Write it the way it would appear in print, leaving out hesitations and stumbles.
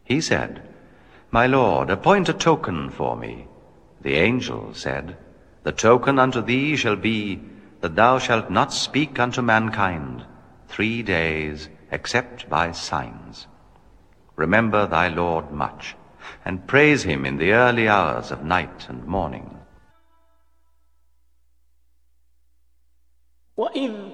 He said, My Lord, appoint a token for me. The angel said, The token unto thee shall be that thou shalt not speak unto mankind 3 days, except by signs. Remember thy Lord much, and praise him in the early hours of night and morning. وَإِذْ